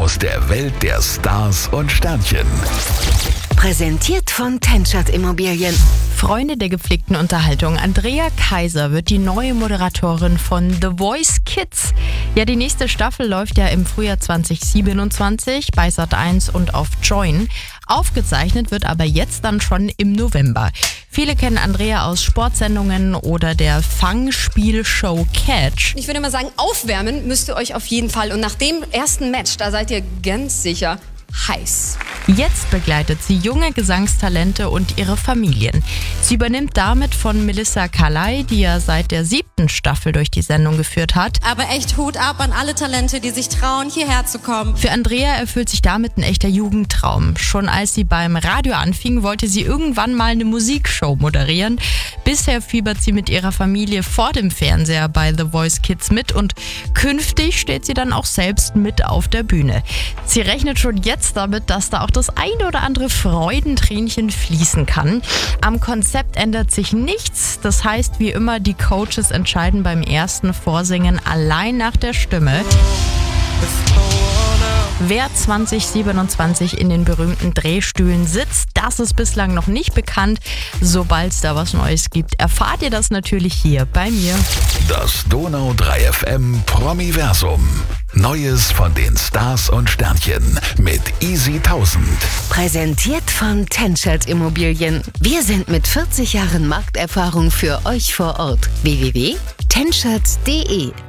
aus der Welt der Stars und Sternchen. Präsentiert von Tenschert Immobilien. Freunde der gepflegten Unterhaltung. Andrea Kaiser wird die neue Moderatorin von The Voice Kids. Ja, die nächste Staffel läuft ja im Frühjahr 2027 bei Sat.1 und auf Join. Aufgezeichnet wird aber jetzt dann schon im November. Viele kennen Andrea aus Sportsendungen oder der Fangspielshow Catch. Ich würde mal sagen, aufwärmen müsst ihr euch auf jeden Fall. Und nach dem ersten Match, da seid ihr ganz sicher heiß. Jetzt begleitet sie junge Gesangstalente und ihre Familien. Sie übernimmt damit von Melissa Carley, die ja seit der 7. Staffel durch die Sendung geführt hat. Aber echt Hut ab an alle Talente, die sich trauen, hierher zu kommen. Für Andrea erfüllt sich damit ein echter Jugendtraum. Schon als sie beim Radio anfing, wollte sie irgendwann mal eine Musikshow moderieren. Bisher fiebert sie mit ihrer Familie vor dem Fernseher bei The Voice Kids mit und künftig steht sie dann auch selbst mit auf der Bühne. Sie rechnet schon jetzt damit, dass da auch das eine oder andere Freudentränchen fließen kann. Am Konzept ändert sich nichts. Das heißt, wie immer, die Coaches entscheiden beim ersten Vorsingen allein nach der Stimme. Wer 2027 in den berühmten Drehstühlen sitzt, das ist bislang noch nicht bekannt. Sobald es da was Neues gibt, erfahrt ihr das natürlich hier bei mir. Das Donau 3 FM Promiversum. Neues von den Stars und Sternchen mit Easy 1000. Präsentiert von Tenschert Immobilien. Wir sind mit 40 Jahren Markterfahrung für euch vor Ort. www.tenschert.de